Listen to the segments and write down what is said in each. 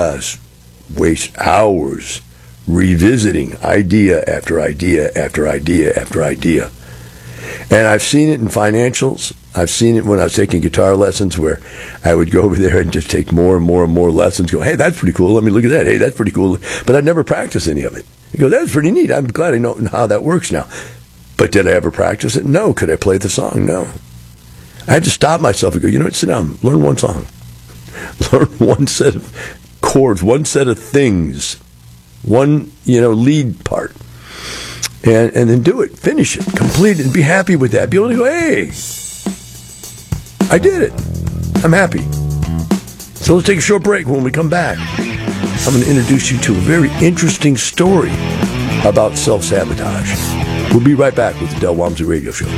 waste hours revisiting idea after idea after idea after idea. And I've seen it in financials. I've seen it when I was taking guitar lessons, where I would go over there and just take more and more and more lessons, go, hey, that's pretty cool. Let me look at that. Hey, that's pretty cool. But I'd never practice any of it. You go, that's pretty neat. I'm glad I know how that works now. But did I ever practice it? No. Could I play the song? No. I had to stop myself and go, you know what, sit down, learn one song. Learn one set of chords, one set of things, one, lead part. And then do it, finish it, complete it, and be happy with that. Be able to go, hey, I did it. I'm happy. So let's take a short break. When we come back, I'm going to introduce you to a very interesting story about self-sabotage. We'll be right back with the Del Walmsley Radio Show.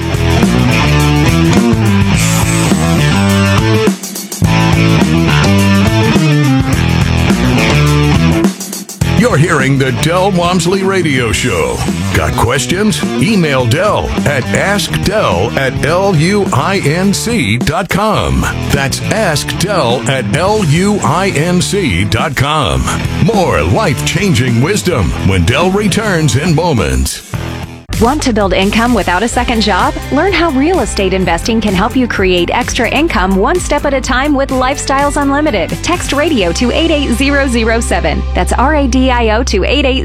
You're hearing the Del Walmsley Radio Show. Got questions? Email Del at askdel@luinc.com. That's askdel@luinc.com. More life-changing wisdom when Del returns in moments. Want to build income without a second job? Learn how real estate investing can help you create extra income one step at a time with Lifestyles Unlimited. Text radio to 88007. That's RADIO to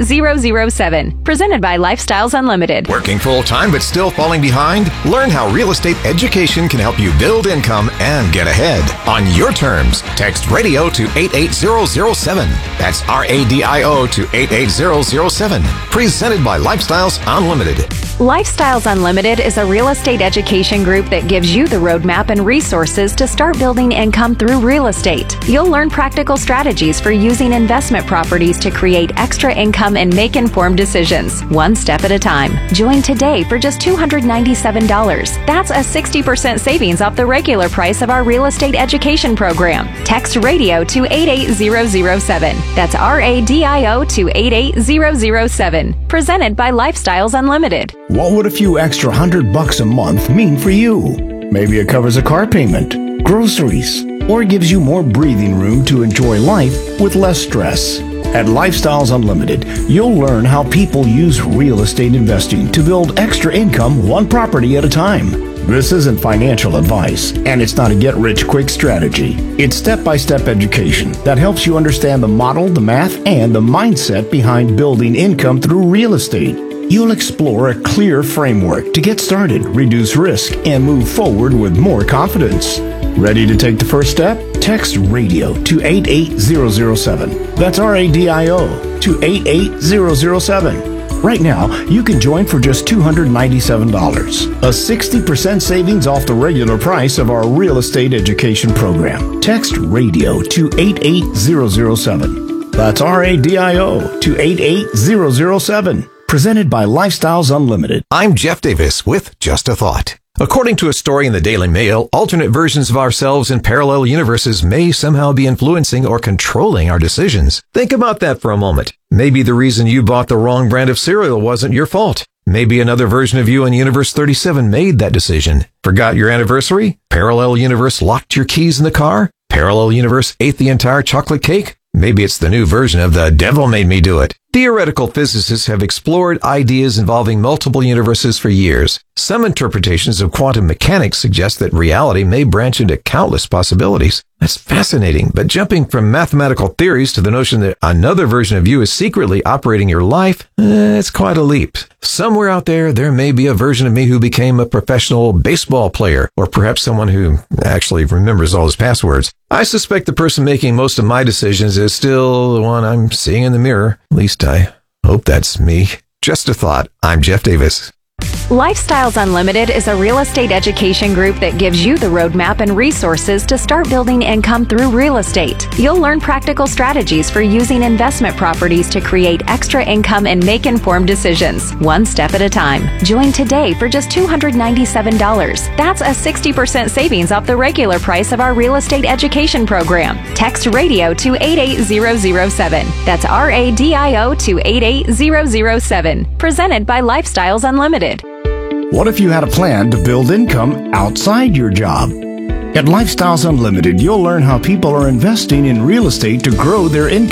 88007. Presented by Lifestyles Unlimited. Working full-time but still falling behind? Learn how real estate education can help you build income and get ahead. On your terms, text radio to 88007. That's RADIO to 88007. Presented by Lifestyles Unlimited. Lifestyles Unlimited is a real estate education group that gives you the roadmap and resources to start building income through real estate. You'll learn practical strategies for using investment properties to create extra income and make informed decisions, one step at a time. Join today for just $297. That's a 60% savings off the regular price of our real estate education program. Text radio to 88007. That's RADIO to 88007. Presented by Lifestyles Unlimited. What would a few extra $100 a month mean for you? Maybe it covers a car payment, groceries, or gives you more breathing room to enjoy life with less stress. At Lifestyles Unlimited, you'll learn how people use real estate investing to build extra income one property at a time. This isn't financial advice, and it's not a get-rich-quick strategy. It's step-by-step education that helps you understand the model, the math, and the mindset behind building income through real estate. You'll explore a clear framework to get started, reduce risk, and move forward with more confidence. Ready to take the first step? Text radio to 88007. That's RADIO to 88007. Right now, you can join for just $297, a 60% savings off the regular price of our real estate education program. Text radio to 88007. That's RADIO to 88007. Presented by Lifestyles Unlimited. I'm Jeff Davis with Just a Thought. According to a story in the Daily Mail, alternate versions of ourselves in parallel universes may somehow be influencing or controlling our decisions. Think about that for a moment. Maybe the reason you bought the wrong brand of cereal wasn't your fault. Maybe another version of you in Universe 37 made that decision. Forgot your anniversary? Parallel universe locked your keys in the car? Parallel universe ate the entire chocolate cake? Maybe it's the new version of the devil made me do it. Theoretical physicists have explored ideas involving multiple universes for years. Some interpretations of quantum mechanics suggest that reality may branch into countless possibilities. That's fascinating, but jumping from mathematical theories to the notion that another version of you is secretly operating your life, it's quite a leap. Somewhere out there, there may be a version of me who became a professional baseball player, or perhaps someone who actually remembers all his passwords. I suspect the person making most of my decisions is still the one I'm seeing in the mirror. At least I hope that's me. Just a thought. I'm Jeff Davis. Lifestyles Unlimited is a real estate education group that gives you the roadmap and resources to start building income through real estate. You'll learn practical strategies for using investment properties to create extra income and make informed decisions, one step at a time. Join today for just $297. That's a 60% savings off the regular price of our real estate education program. Text radio to 88007. That's RADIO to 88007. Presented by Lifestyles Unlimited. What if you had a plan to build income outside your job? At Lifestyles Unlimited, you'll learn how people are investing in real estate to grow their income.